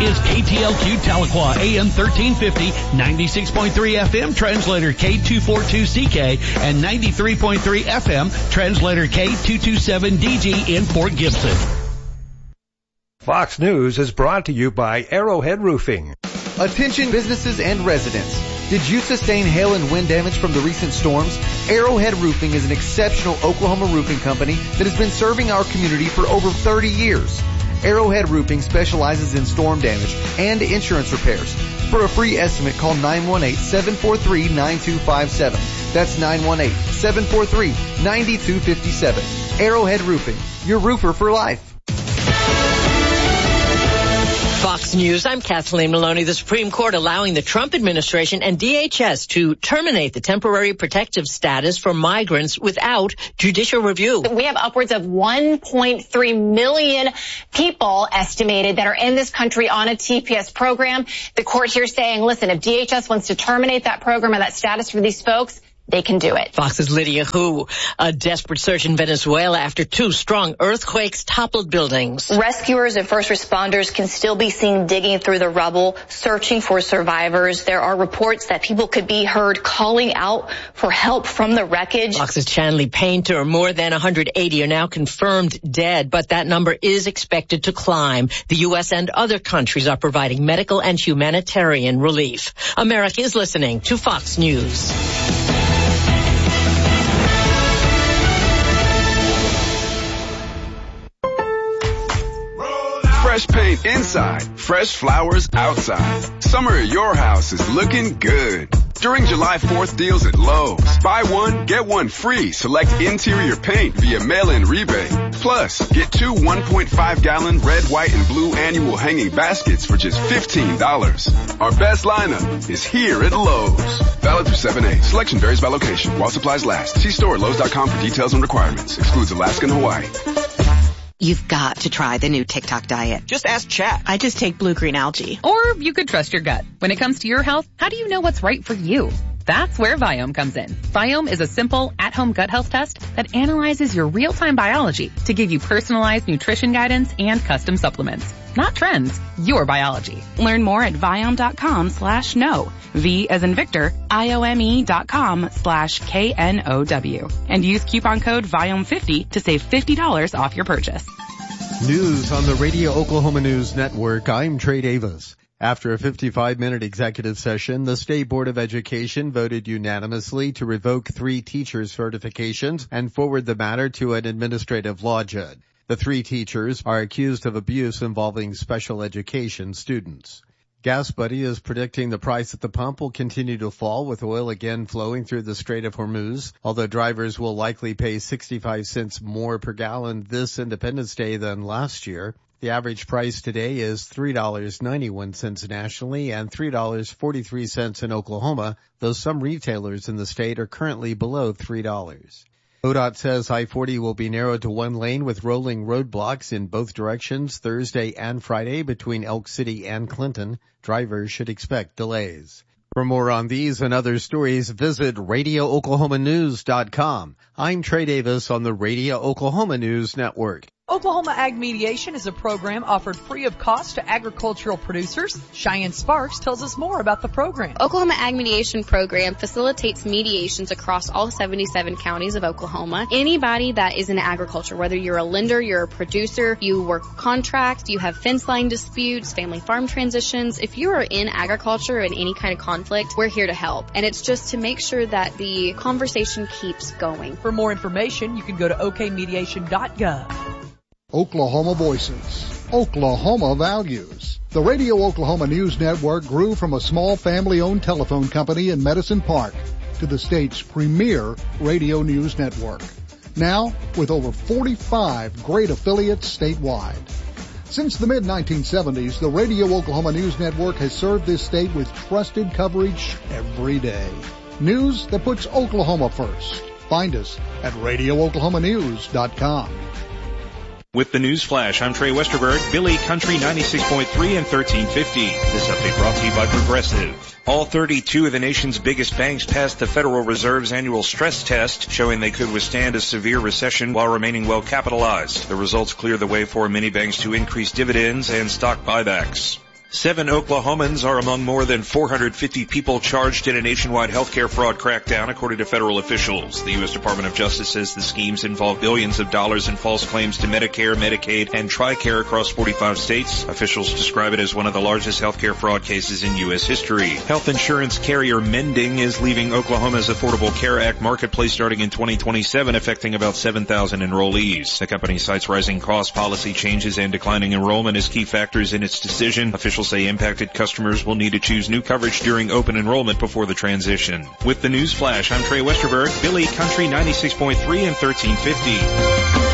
is KTLQ Tahlequah, AM 1350, 96.3 FM, translator K242CK, and 93.3 FM, translator K227DG in Fort Gibson. Fox News is brought to you by Arrowhead Roofing. Attention businesses and residents. Did you sustain hail and wind damage from the recent storms? Arrowhead Roofing is an exceptional Oklahoma roofing company that has been serving our community for over 30 years. Arrowhead Roofing specializes in storm damage and insurance repairs. For a free estimate, call 918-743-9257. That's 918-743-9257. Arrowhead Roofing, your roofer for life. Fox News, I'm Kathleen Maloney. The Supreme Court allowing the Trump administration and DHS to terminate the temporary protective status for migrants without judicial review. We have upwards of 1.3 million people estimated that are in this country on a TPS program. The court here saying, listen, if DHS wants to terminate that program or that status for these folks, they can do it. Fox's Lydia Hu. A desperate search in Venezuela after 2 strong earthquakes toppled buildings. Rescuers and first responders can still be seen digging through the rubble, searching for survivors. There are reports that people could be heard calling out for help from the wreckage. Fox's Chanley Painter. More than 180 are now confirmed dead, but that number is expected to climb. The U.S. and other countries are providing medical and humanitarian relief. America is listening to Fox News. Fresh paint inside, fresh flowers outside. Summer at your house is looking good. During July 4th deals at Lowe's, buy one, get one free. Select interior paint via mail-in rebate. Plus, get 2 1.5-gallon red, white, and blue annual hanging baskets for just $15. Our best lineup is here at Lowe's. Valid through 7/8. Selection varies by location while supplies last. See store at Lowe's.com for details and requirements. Excludes Alaska and Hawaii. You've got to try the new TikTok diet. Just ask Chat. I just take blue-green algae. Or you could trust your gut. When it comes to your health, how do you know what's right for you? That's where Viome comes in. Viome is a simple, at-home gut health test that analyzes your real-time biology to give you personalized nutrition guidance and custom supplements. Not trends, your biology. Learn more at Viome.com/know. V as in Victor, IOME.com/KNOW. And use coupon code VIOME50 to save $50 off your purchase. News on the Radio Oklahoma News Network. I'm Trey Davis. After a 55-minute executive session, the State Board of Education voted unanimously to revoke 3 teachers' certifications and forward the matter to an administrative law judge. The 3 teachers are accused of abuse involving special education students. Gas Buddy is predicting the price at the pump will continue to fall with oil again flowing through the Strait of Hormuz, although drivers will likely pay 65 cents more per gallon this Independence Day than last year. The average price today is $3.91 nationally and $3.43 in Oklahoma, though some retailers in the state are currently below $3. ODOT says I-40 will be narrowed to 1 lane with rolling roadblocks in both directions Thursday and Friday between Elk City and Clinton. Drivers should expect delays. For more on these and other stories, visit RadioOklahomaNews.com. I'm Trey Davis on the Radio Oklahoma News Network. Oklahoma Ag Mediation is a program offered free of cost to agricultural producers. Cheyenne Sparks tells us more about the program. Oklahoma Ag Mediation program facilitates mediations across all 77 counties of Oklahoma. Anybody that is in agriculture, whether you're a lender, you're a producer, you work contracts, you have fence line disputes, family farm transitions, if you are in agriculture in any kind of conflict, we're here to help. And it's just to make sure that the conversation keeps going. For more information, you can go to okmediation.gov. Oklahoma Voices, Oklahoma Values. The Radio Oklahoma News Network grew from a small family-owned telephone company in Medicine Park to the state's premier radio news network. Now, with over 45 great affiliates statewide. Since the mid-1970s, the Radio Oklahoma News Network has served this state with trusted coverage every day. News that puts Oklahoma first. Find us at RadioOklahomaNews.com. With the News Flash, I'm Trey Westerberg, Billy Country 96.3 and 1350. This update brought to you by Progressive. All 32 of the nation's biggest banks passed the Federal Reserve's annual stress test, showing they could withstand a severe recession while remaining well capitalized. The results clear the way for many banks to increase dividends and stock buybacks. 7 Oklahomans are among more than 450 people charged in a nationwide healthcare fraud crackdown, according to federal officials. The U.S. Department of Justice says the schemes involve billions of dollars in false claims to Medicare, Medicaid, and TRICARE across 45 states. Officials describe it as one of the largest healthcare fraud cases in U.S. history. Health insurance carrier Mending is leaving Oklahoma's Affordable Care Act marketplace starting in 2027, affecting about 7,000 enrollees. The company cites rising costs, policy changes, and declining enrollment as key factors in its decision. Officials say impacted customers will need to choose new coverage during open enrollment before the transition. With the News Flash, I'm Trey Westerberg, Billy Country 96.3 and 1350.